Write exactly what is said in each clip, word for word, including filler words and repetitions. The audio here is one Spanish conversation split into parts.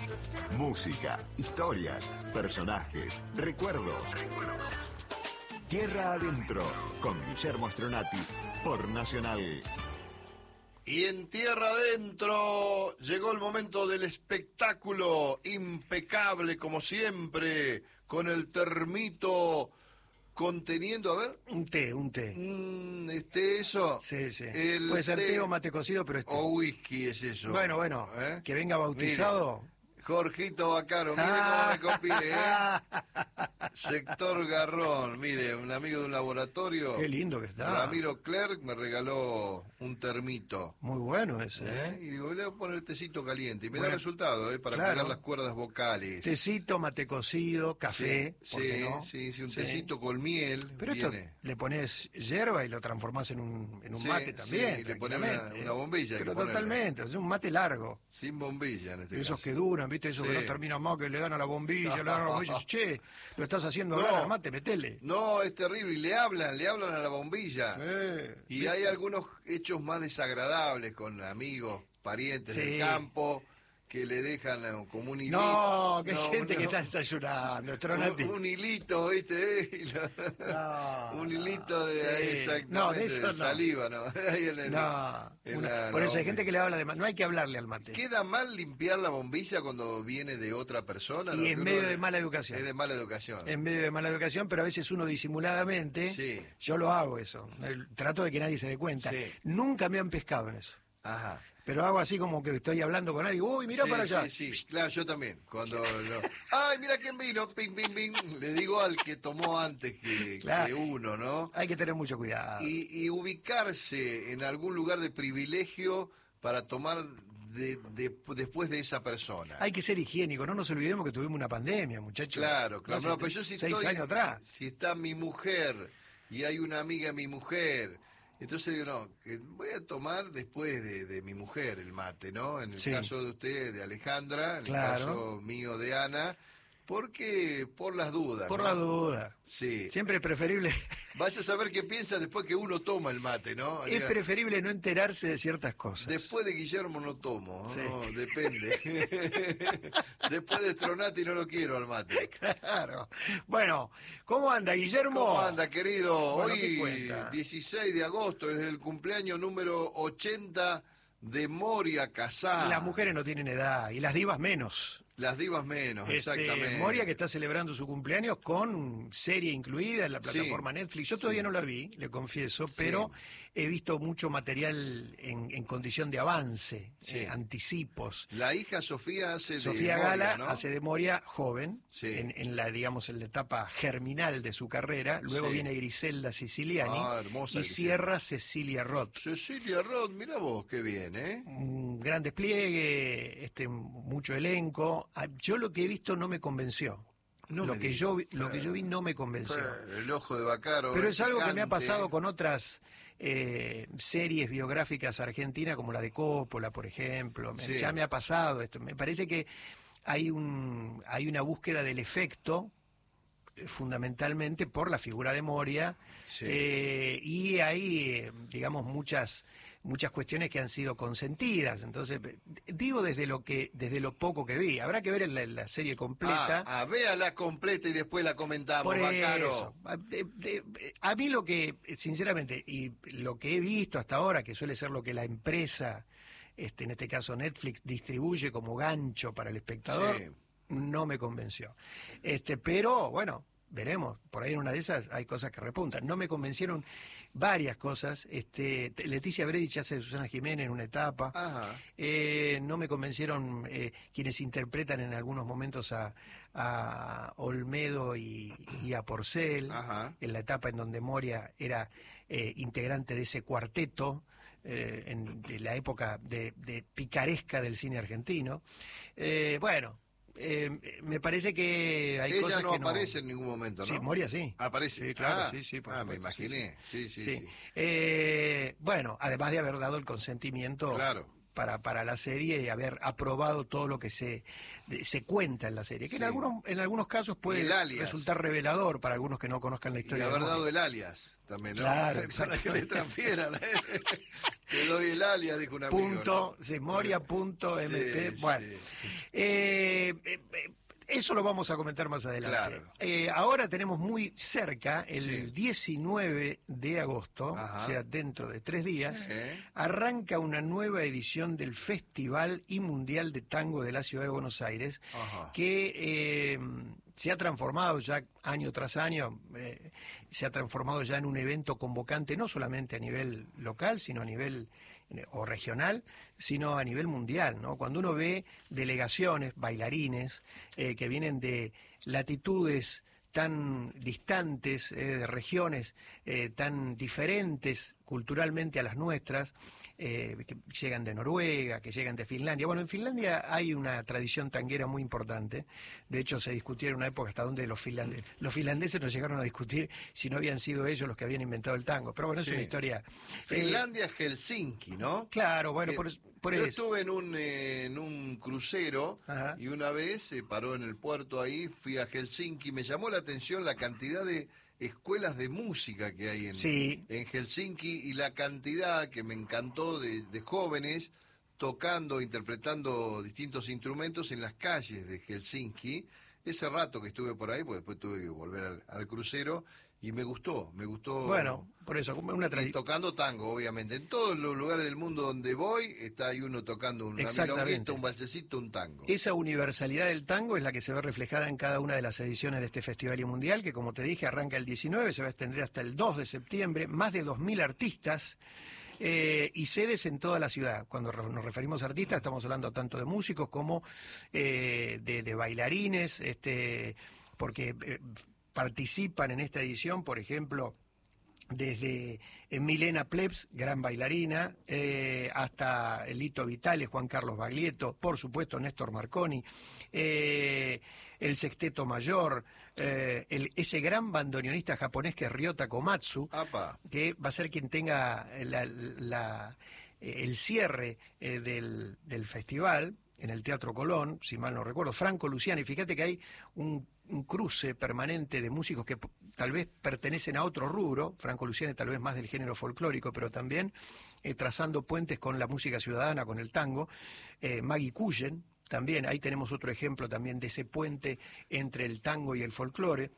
Música, historias, personajes, recuerdos. Recuerdos. Tierra Adentro, con Guillermo Stronati, por Nacional. Y en Tierra Adentro llegó el momento del espectáculo, impecable como siempre, con el termito conteniendo, a ver... Un té, un té. Mm, ¿Este eso? Sí, sí. El Puede ser té, té o mate cocido, pero este... o whisky es eso. Bueno, bueno, ¿Eh? que venga bautizado... Mire, Jorgito Bacaro, mire Ah. cómo me copie, ¿eh? Sector Garrón, mire, un amigo de un laboratorio. Qué lindo que está. Ramiro Clerc me regaló un termito. Muy bueno ese, ¿Eh? ¿eh? Y digo, le voy a poner tecito caliente. Y me Bueno, da resultado, ¿eh? Para claro. cuidar las cuerdas vocales. Tecito, mate cocido, café, Sí, ¿por qué sí, no? sí, sí, un Sí. tecito con miel. Pero viene. esto le pones hierba y lo transformás en un, en un Sí, mate también. sí, le pones una- tranquilamente, una ¿eh? bombilla hay Pero que ponerle. totalmente, es un mate largo. Sin bombilla en este Esos caso. que duran, ¿viste? Esos Sí. que no terminan más, que le dan a la bombilla, le dan a la bombilla. Che, lo estás haciendo No. hablar al mate, metele. No, es terrible. Y le hablan, le hablan a la bombilla. Eh, Y hay algunos hechos más desagradables con amigos, parientes Sí. del campo, que le dejan eh, como un hilito. No, que hay No, gente no. que está desayunando, Stronati. Un, un hilito, ¿viste? Y lo- No, un hilito de, sí. exactamente, No, de eso no. saliva, ¿no? Ahí en el- No, en una- la- por la eso hay bombilla. gente que le habla de ma- no hay que hablarle al mate. ¿Queda mal limpiar la bombilla cuando viene de otra persona? Y ¿no? en Que medio uno- de mala educación. Es de mala educación. En medio de mala educación, pero a veces uno disimuladamente, Sí. yo lo hago eso, el- trato de que nadie se dé cuenta. Sí. Nunca me han pescado en eso, Ajá. pero hago así como que estoy hablando con alguien, uy, mirá Sí, para allá. Sí, sí, claro, yo también. Cuando lo... ¡Ay, mira quién vino! Ping, ping, ping. Le digo al que tomó antes que, Claro. que uno, ¿no? Hay que tener mucho cuidado. Y, y ubicarse en algún lugar de privilegio para tomar de, de- después de esa persona. Hay que ser higiénico, no nos olvidemos que tuvimos una pandemia, muchachos. Claro, claro. Hace No, pero yo si seis estoy, años atrás. si está mi mujer y hay una amiga de mi mujer, entonces digo, no, que voy a tomar después de, de mi mujer el mate, ¿no? En el Sí. caso de usted, de Alejandra, en Claro. el caso mío de Ana, porque por las dudas. Por ¿no? la duda. Sí. Siempre es preferible, Vaya a saber qué piensa después que uno toma el mate, ¿no? es Diga, preferible no enterarse de ciertas cosas. después de Guillermo no tomo, Sí. no, depende. Después de Stronati no lo quiero al mate. Claro. Bueno, ¿cómo anda, Guillermo? ¿Cómo anda, querido? Bueno, ¿qué Hoy, cuenta? dieciséis de agosto, es el cumpleaños número ochenta de Moria Kazan. Las mujeres no tienen edad y las divas menos. Las divas menos, Este, exactamente. Moria, que está celebrando su cumpleaños con serie incluida en la Sí. plataforma Netflix. Yo todavía no la vi, le confieso, Sí. pero he visto mucho material en, en condición de avance, Sí. eh, anticipos. La hija Sofía hace de Sofía Moria, Gala ¿no? hace de Moria joven, Sí. en, en la, digamos, en la etapa germinal de su carrera. Luego Sí. viene Griselda Siciliani Ah, hermosa y Griselda. cierra Cecilia Roth. Cecilia Roth, mira vos, qué bien, ¿eh? Un gran despliegue, este, mucho elenco. Ah, Yo lo que he visto no me convenció. No lo me que diga. yo vi- lo que yo vi no me convenció. El ojo de Bacaro. Pero es algo que me ha picante. pasado con otras eh, series biográficas argentinas, como la de Coppola, por ejemplo. Me- Sí. Ya me ha pasado esto. Me parece que hay un hay una búsqueda del efecto, eh, fundamentalmente por la figura de Moria, Sí. eh, y hay, eh, digamos, muchas muchas cuestiones que han sido consentidas. Entonces, eh, digo desde lo que desde lo poco que vi. Habrá que ver la, la serie completa. Ah, ah, véala completa y después la comentamos, Por Bacaro. eso. A, de- de- a mí lo que, sinceramente, y lo que he visto hasta ahora, que suele ser lo que la empresa, este, en este caso Netflix, distribuye como gancho para el espectador, Sí. no me convenció. Este, pero, bueno, veremos. Por ahí en una de esas hay cosas que repuntan. No me convencieron varias cosas. Este, Leticia Bredich hace de Susana Jiménez en una etapa. Ajá. Eh, no me convencieron eh, quienes interpretan en algunos momentos a, a Olmedo y, y a Porcel, Ajá. en la etapa en donde Moria era eh, integrante de ese cuarteto, eh, en de la época de, de picaresca del cine argentino. Eh, bueno, eh, me parece que hay Ella cosas no que no... aparece en ningún momento, ¿no? Sí, Moria sí. Aparece. Sí, claro, Ah, sí, sí. por ah, me supuesto, imaginé. Sí, sí, sí. sí. Eh, bueno, además de haber dado el consentimiento Claro. para, para la serie y haber aprobado todo lo que se, de, se cuenta en la serie, que Sí. en algunos en alguos casos puede el alias. resultar revelador para algunos que no conozcan la Y historia. haber de dado el alias también, ¿no? Claro, Para que le transfieran. ¿eh? Te doy el alias, dijo un amigo. punto, ¿no? sí, Moria.mp. Sí, Bueno, sí. eh, eh, eh, eso lo vamos a comentar más adelante. Claro. Eh, ahora tenemos muy cerca, el Sí. diecinueve de agosto, Ajá. o sea, dentro de tres días, Sí. arranca una nueva edición del Festival y Mundial de Tango de la Ciudad de Buenos Aires, Ajá. que eh, se ha transformado ya año tras año, eh, se ha transformado ya en un evento convocante no solamente a nivel local, sino a nivel eh, o regional, sino a nivel mundial, ¿no? Cuando uno ve delegaciones, bailarines, eh, que vienen de latitudes tan distantes, eh, de regiones eh, tan diferentes culturalmente a las nuestras, eh, que llegan de Noruega, que llegan de Finlandia. Bueno, en Finlandia hay una tradición tanguera muy importante. De hecho, se discutía en una época hasta donde los finlandeses, los finlandeses nos llegaron a discutir si no habían sido ellos los que habían inventado el tango. Pero bueno, Sí. es una historia. Finlandia, eh, Helsinki, ¿no? Claro, bueno, Eh, por, por Yo eso. estuve en un, eh, en un crucero Ajá. y una vez se paró en el puerto ahí, fui a Helsinki, me llamó la atención la cantidad de escuelas de música que hay en, Sí. en Helsinki y la cantidad que me encantó de, de jóvenes tocando, interpretando distintos instrumentos en las calles de Helsinki. Ese rato que estuve por ahí, pues después tuve que volver al, al crucero y me gustó, me gustó. Bueno, por eso, como una Y tradición. tocando tango, obviamente. En todos los lugares del mundo donde voy, está ahí uno tocando una Exactamente. milonguita, un balsecito, un tango. Esa universalidad del tango es la que se ve reflejada en cada una de las ediciones de este Festival y Mundial, que como te dije, arranca el diecinueve, se va a extender hasta el dos de septiembre, más de dos mil artistas eh, y sedes en toda la ciudad. Cuando re- nos referimos a artistas, estamos hablando tanto de músicos como eh, de, de bailarines, este, porque eh, participan en esta edición, por ejemplo, desde eh, Milena Plebs, gran bailarina, eh, hasta Lito Vitale, Juan Carlos Baglietto, por supuesto Néstor Marconi, eh, el Sexteto Mayor, eh, el, ese gran bandoneonista japonés que es Ryota Komatsu, Apa. que va a ser quien tenga la- la- el cierre eh, del, del festival en el Teatro Colón, si mal no recuerdo, Franco Luciani. Fíjate que hay un, un cruce permanente de músicos que p- tal vez pertenecen a otro rubro, Franco Luciani tal vez más del género folclórico, pero también eh, trazando puentes con la música ciudadana, con el tango, eh, Maggie Cullen, también, ahí tenemos otro ejemplo también de ese puente entre el tango y el folclore.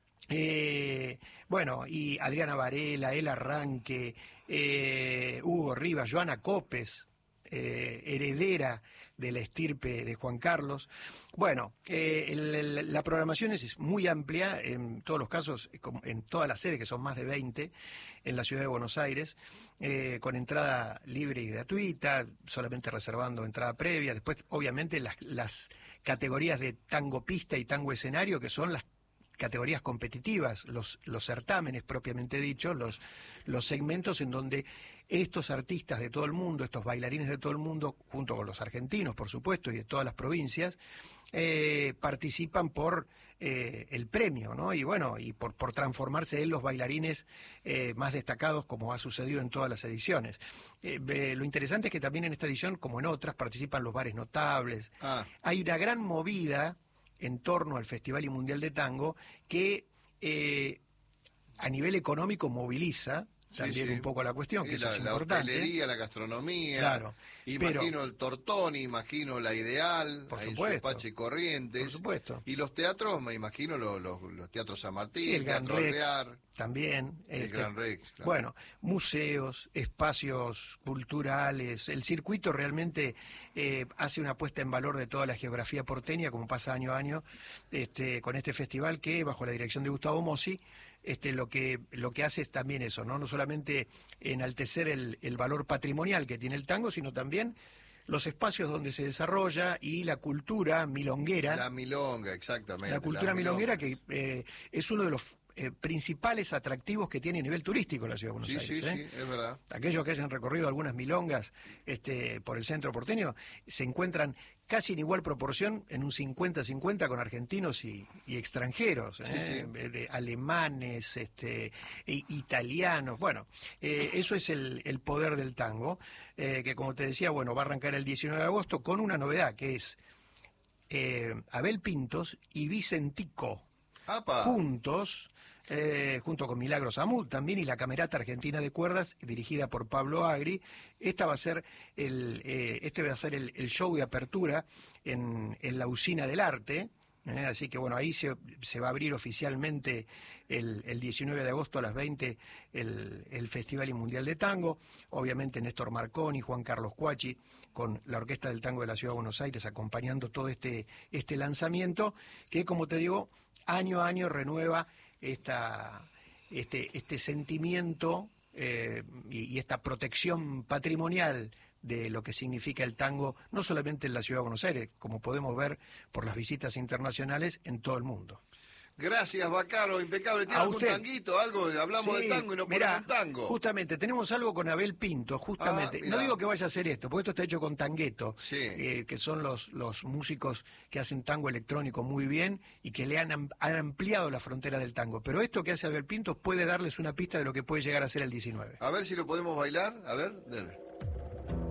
Eh, bueno, y Adriana Varela, El Arranque, eh, Hugo Rivas, Joana Copes, eh, heredera de la estirpe de Juan Carlos. Bueno, eh, el- el- la programación es muy amplia, en todos los casos, eh, como en todas las sedes, que son más de veinte, en la ciudad de Buenos Aires, eh, con entrada libre y gratuita, solamente reservando entrada previa. Después, obviamente, las, las categorías de tango pista y tango escenario, que son las categorías competitivas, los, los certámenes propiamente dichos, los, los segmentos en donde estos artistas de todo el mundo, estos bailarines de todo el mundo, junto con los argentinos, por supuesto, y de todas las provincias, eh, participan por eh, el premio, ¿no? Y bueno, y por, por transformarse en los bailarines eh, más destacados, como ha sucedido en todas las ediciones. Eh, eh, lo interesante es que también en esta edición, como en otras, participan los bares notables. Ah. Hay una gran movida en torno al Festival y Mundial de Tango que eh, a nivel económico moviliza Sí, también sí. un poco la cuestión, que Sí, eso la, es la importante. hostelería, la gastronomía. Claro, Imagino pero- el Tortoni, imagino la Ideal, Por ahí en supuesto. Supache Corrientes. Por supuesto. Y los teatros, me imagino los, los, los teatros San Martín, Sí, el Gran Teatro Rex Alvear, también. el este, Gran Rex. Claro. Bueno, museos, espacios culturales, el circuito realmente eh, hace una puesta en valor de toda la geografía porteña, como pasa año a año, este, con este festival que, bajo la dirección de Gustavo Mossi, este, lo que lo que hace es también eso, no, no solamente enaltecer el, el valor patrimonial que tiene el tango, sino también los espacios donde se desarrolla y la cultura milonguera. La milonga, exactamente. La cultura las milonguera milongas. que eh, es uno de los eh, principales atractivos que tiene a nivel turístico la ciudad de Buenos Sí, Aires. sí, ¿eh? sí, es verdad. Aquellos que hayan recorrido algunas milongas este, por el centro porteño se encuentran casi en igual proporción, en un cincuenta cincuenta con argentinos y, y extranjeros, ¿eh? Sí, sí. De alemanes, este, e, italianos. Bueno, eh, eso es el, el poder del tango, eh, que como te decía, bueno, va a arrancar el diecinueve de agosto con una novedad que es eh, Abel Pintos y Vicentico ¡Apa! juntos. Eh, junto con Milagros Amud también y la Camerata Argentina de Cuerdas dirigida por Pablo Agri. Esta va a ser el, eh, este va a ser el, el show de apertura en, en la Usina del Arte, ¿eh? Así que bueno, ahí se, se va a abrir oficialmente el, el diecinueve de agosto a las veinte el, el Festival Mundial de Tango. Obviamente Néstor Marconi, Juan Carlos Cuachi con la Orquesta del Tango de la Ciudad de Buenos Aires acompañando todo este, este lanzamiento que, como te digo, año a año renueva esta, este, este sentimiento eh, y, y esta protección patrimonial de lo que significa el tango, no solamente en la Ciudad de Buenos Aires, como podemos ver por las visitas internacionales en todo el mundo. Gracias, Bacaro, impecable. ¿Tiene A algún usted. tanguito? Algo, hablamos Sí, de tango y no mirá, ponemos un tango. Justamente, tenemos algo con Abel Pinto, justamente. Ah, mirá. No digo que vaya a hacer esto, porque esto está hecho con tangueto, Sí. eh, que son los, los músicos que hacen tango electrónico muy bien y que le han, am- han ampliado la frontera del tango. Pero esto que hace Abel Pinto puede darles una pista de lo que puede llegar a ser el diecinueve. A ver si lo podemos bailar. A ver, dale.